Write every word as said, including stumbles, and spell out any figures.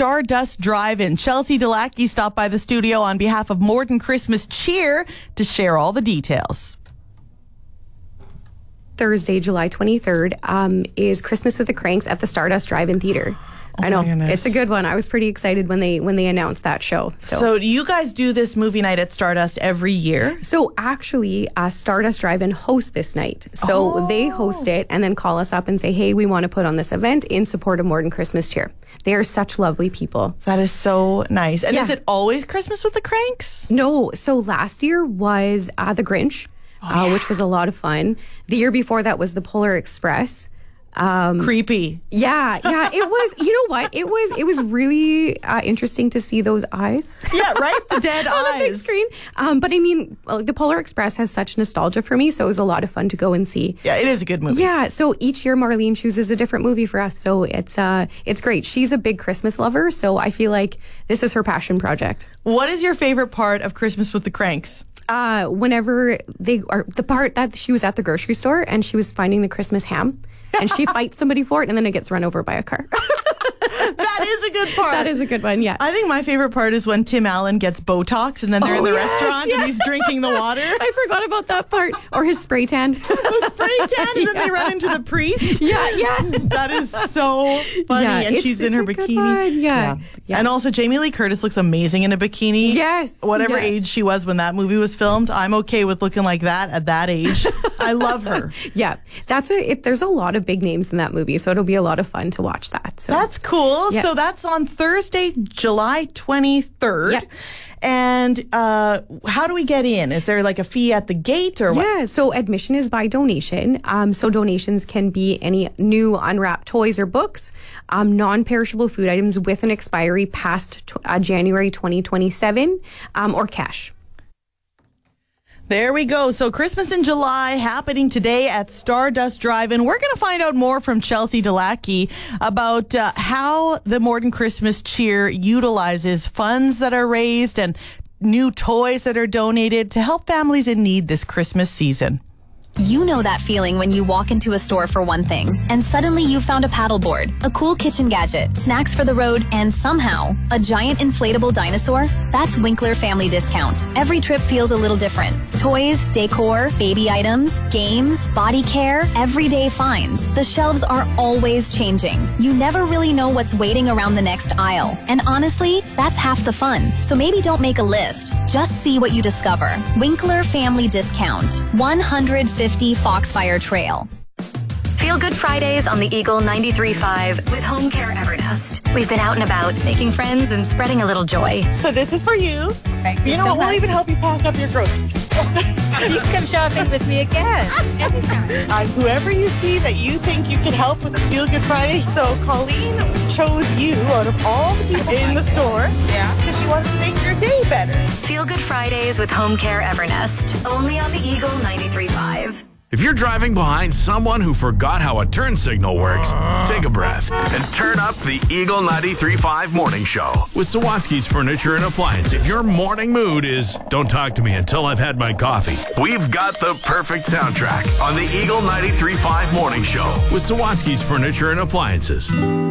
Stardust Drive-In. Chelsea Delackey stopped by the studio on behalf of Morden Christmas Cheer to share all the details. Thursday, July twenty-third, um, is Christmas with the Cranks at the Stardust Drive-In Theater. Oh I know, goodness. It's a good one. I was pretty excited when they when they announced that show. So, So you guys do this movie night at Stardust every year? so actually, uh, Stardust Drive-In hosts this night. So Oh. they host it and then call us up and say, hey, we want to put on this event in support of Morden Christmas Cheer. They are such lovely people. That is so nice. And Yeah. is it always Christmas with the Cranks? No, so last year was uh, The Grinch, uh, which was a lot of fun. The year before that was The Polar Express. Um, Creepy. Yeah, yeah, it was. You know what? It was. It was really uh, interesting to see those eyes. Yeah, right? The dead on eyes. the big screen. Um, but I mean, uh, the Polar Express has such nostalgia for me, so it was a lot of fun to go and see. Yeah, it is a good movie. Yeah, so each year Marlene chooses a different movie for us, so it's uh, it's great. She's a big Christmas lover, so I feel like this is her passion project. What is your favorite part of Christmas with the Cranks? Uh, whenever they are the part that she was at the grocery store and she was finding the Christmas ham, and she fights somebody for it, and then it gets run over by a car. That is a good part. That is a good one, yeah. I think my favorite part is when Tim Allen gets Botox and then they're Oh, in the yes, restaurant yes. and he's drinking the water. I forgot about that part. Or his spray tan. The spray tan and then they run into the priest. Yeah, yeah. That is so funny. Yeah, and it's- she's in it's her a good bikini. one, yeah. Yeah. And also Jamie Lee Curtis looks amazing in a bikini. Yes, Whatever yeah. age she was when that movie was filmed, I'm okay with looking like that at that age. I love her. Yeah, that's a. It, there's a lot of big names in that movie, so it'll be a lot of fun to watch that. So That's cool. Yeah. So that's on Thursday, July twenty-third. Yeah. And uh, how do we get in? Is there like a fee at the gate or what? yeah, so admission is by donation. Um, so donations can be any new unwrapped toys or books, um, non-perishable food items with an expiry past tw- uh, January twenty twenty-seven, um, or cash. There we go. So Christmas in July happening today at Stardust Drive-In. We're going to find out more from Chelsea Delackey about uh, how the Morden Christmas Cheer utilizes funds that are raised and new toys that are donated to help families in need this Christmas season. You know that feeling when you walk into a store for one thing, and suddenly you found a paddleboard, a cool kitchen gadget, snacks for the road, and somehow a giant inflatable dinosaur? That's Winkler Family Discount. Every trip feels a little different. Toys, decor, baby items, games, body care, everyday finds. The shelves are always changing. You never really know what's waiting around the next aisle. And honestly, that's half the fun. So maybe don't make a list. Just see what you discover. Winkler Family Discount. one hundred fifty Foxfire Trail. Feel Good Fridays on the Eagle ninety-three point five with Home Care Evernest. We've been out and about, making friends and spreading a little joy. So this is for you. Thank You know what? We'll even help you pack up your groceries. You can come shopping with me again. Anytime. Uh, whoever you see that you think you can help with a Feel Good Friday. So Colleen chose you out of all the people in the store. Yeah. Because she wanted to make your day better. Feel Good Fridays with Home Care Evernest. Only on the Eagle ninety-three point five. If you're driving behind someone who forgot how a turn signal works, take a breath and turn up the Eagle ninety-three point five Morning Show with Sawatsky's Furniture and Appliances. If your morning mood is, don't talk to me until I've had my coffee, we've got the perfect soundtrack on the Eagle ninety-three point five Morning Show with Sawatsky's Furniture and Appliances.